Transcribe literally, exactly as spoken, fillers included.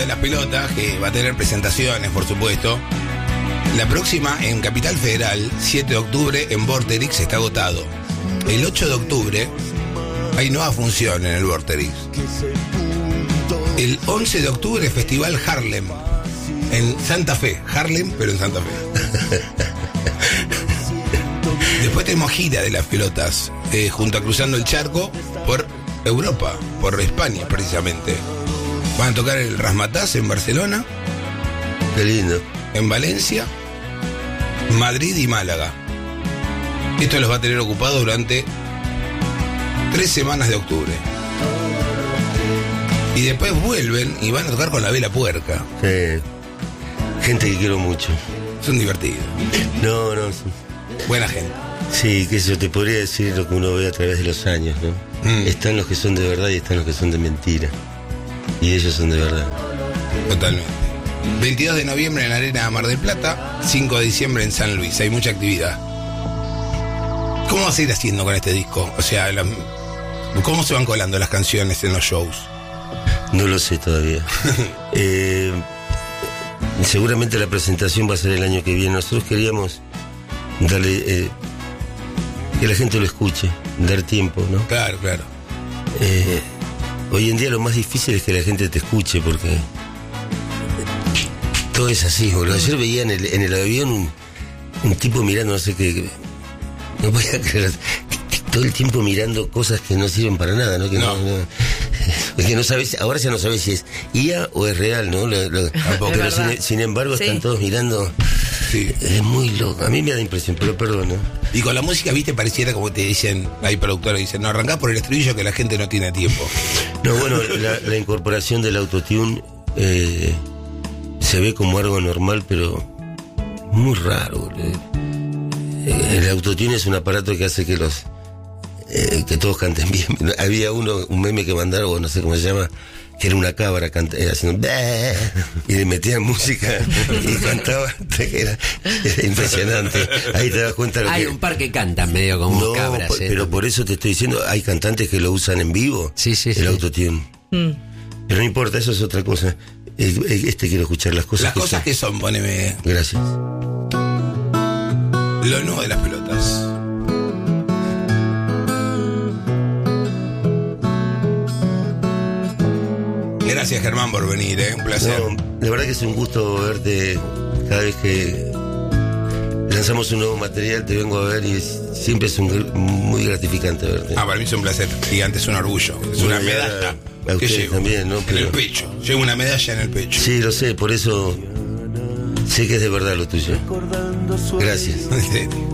de las pelotas, que va a tener presentaciones, por supuesto. La próxima en Capital Federal, siete de octubre, en Vorterix, está agotado. El ocho de octubre hay nueva función en el Vorterix. El once de octubre, Festival Harlem, en Santa Fe. Harlem, pero en Santa Fe. Después tenemos gira de las pelotas, eh, junto a Cruzando el Charco, por Europa, por España precisamente. Van a tocar el Razzmatazz en Barcelona. Qué lindo. En Valencia, Madrid y Málaga. Esto los va a tener ocupados durante tres semanas de octubre. Y después vuelven y van a tocar con La Vela Puerca. Sí. Gente que quiero mucho. Son divertidos. No, no. Buena gente. Sí, que eso te podría decir lo que uno ve a través de los años, ¿no? Mm. Están los que son de verdad y están los que son de mentira. Y ellos son de verdad. Totalmente. veintidós de noviembre en la Arena Mar del Plata, cinco de diciembre en San Luis. Hay mucha actividad. ¿Cómo vas a ir haciendo con este disco? O sea, la, ¿cómo se van colando las canciones en los shows? No lo sé todavía. eh, seguramente la presentación va a ser el año que viene. Nosotros queríamos darle... Eh, que la gente lo escuche, dar tiempo, ¿no? Claro, claro. Eh, hoy en día lo más difícil es que la gente te escuche, porque todo es así, boludo. Ayer veía en el, en el avión un, un tipo mirando, no sé qué, no voy a creer, todo el tiempo mirando cosas que no sirven para nada, ¿no? Que no, no, no es que no sabes, ahora ya no sabes si es I A o es real, ¿no? Lo, lo, pero sin, sin embargo sí. Están todos mirando. Sí. Es muy loco, a mí me da impresión, pero perdón, ¿no? Y con la música, viste, pareciera como te dicen, hay productores dicen, no, arrancás por el estribillo que la gente no tiene tiempo. No, bueno, la, la incorporación del autotune eh, se ve como algo normal, pero muy raro. Eh, el autotune es un aparato que hace que los eh, que todos canten bien. Había uno, un meme que mandaron, no sé cómo se llama, que era una cabra canta, eh, haciendo y le metían música y cantaba, era, era impresionante. Ahí te das cuenta. Lo hay que... un par que cantan medio como no, cabras. Por, eh, pero por eso te estoy diciendo, hay cantantes que lo usan en vivo, sí, sí, el sí. autotune. Mm. Pero no importa, eso es otra cosa. Este quiero escuchar las cosas. Las que cosas son. que son, poneme. Gracias. Lo nuevo de las pelotas. Gracias, Germán, por venir, ¿eh? Un placer. No, la verdad que es un gusto verte cada vez que lanzamos un nuevo material, te vengo a ver y es, siempre es un, muy gratificante verte. Ah, para mí es un placer gigante, es un orgullo, es bueno, una medalla. A ustedes también, ¿no? Pero en el pecho, llevo una medalla en el pecho. Sí, lo sé, por eso sé que es de verdad lo tuyo. Gracias.